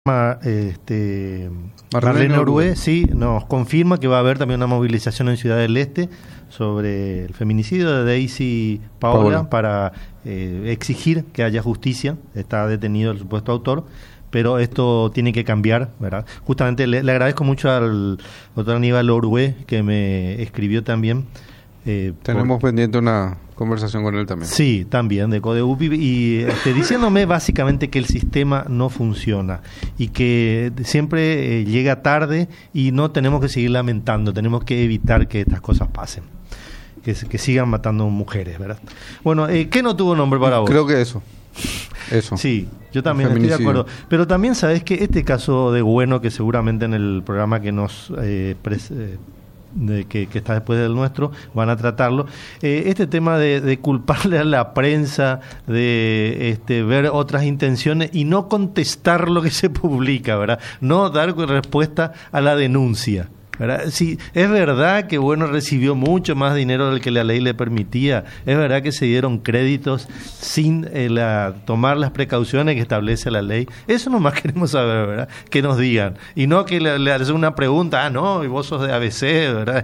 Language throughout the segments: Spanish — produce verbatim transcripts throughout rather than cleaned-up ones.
Este, Marlene Orué sí nos confirma que va a haber también una movilización en Ciudad del Este sobre el feminicidio de Daisy Paola, Paola. para eh, exigir que haya justicia. Está detenido el supuesto autor, pero esto tiene que cambiar, ¿verdad? Justamente le, le agradezco mucho al doctor Aníbal Orué, que me escribió también. Eh, Tenemos por... pendiente una conversación con él también. Sí, también, de CODEUPI, y este, diciéndome básicamente que el sistema no funciona y que siempre eh, llega tarde y no tenemos que seguir lamentando, tenemos que evitar que estas cosas pasen, que, que sigan matando mujeres, ¿verdad? Bueno, eh, ¿qué no tuvo nombre para vos? Creo que eso. Eso. Sí, yo también estoy de acuerdo. Pero también sabes que este caso de Bueno, que seguramente en el programa que nos eh, pres, eh, de que, que está después del nuestro van a tratarlo, eh, este tema de, de culparle a la prensa, de este, ver otras intenciones y no contestar lo que se publica, ¿verdad? No dar respuesta a la denuncia, ¿verdad? Sí, es verdad que Bueno recibió mucho más dinero del que la ley le permitía, es verdad que se dieron créditos sin eh, la, tomar las precauciones que establece la ley. Eso nomás queremos saber, ¿verdad? Que nos digan, y no que le, le hacen una pregunta, ah, no, y vos sos de A B C, ¿verdad?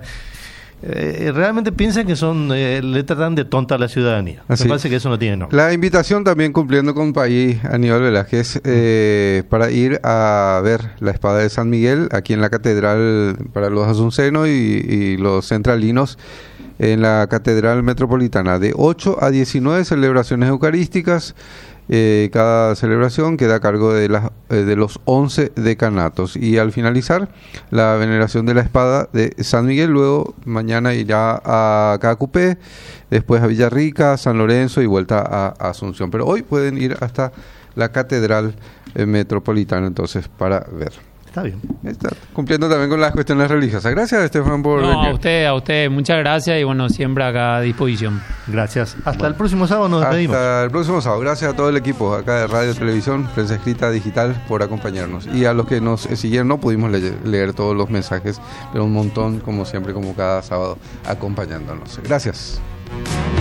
Eh, realmente piensan que son eh, le tratan de tonta a la ciudadanía. Así. Me parece que eso no tiene nombre. La invitación también, cumpliendo con país, Aníbal Velázquez, eh, para ir a ver la espada de San Miguel aquí en la catedral para los asuncenos y, y los centralinos en la catedral metropolitana, de ocho a diecinueve celebraciones eucarísticas. Eh, cada celebración queda a cargo de, las, eh, de los once decanatos, y al finalizar la veneración de la espada de San Miguel, luego mañana irá a Cacupé, después a Villarrica, San Lorenzo y vuelta a, a Asunción, pero hoy pueden ir hasta la catedral eh, metropolitana entonces para ver. Está bien. Está cumpliendo también con las cuestiones religiosas. Gracias, Estefan, por no, venir. a usted, a usted, muchas gracias y bueno, siempre acá a disposición. Gracias. Hasta bueno, el próximo sábado nos despedimos. Hasta el próximo sábado. Gracias a todo el equipo acá de Radio, Televisión, Prensa Escrita, Digital, por acompañarnos. Y a los que nos siguieron, no pudimos leer, leer todos los mensajes, pero un montón, como siempre, como cada sábado, acompañándonos. Gracias.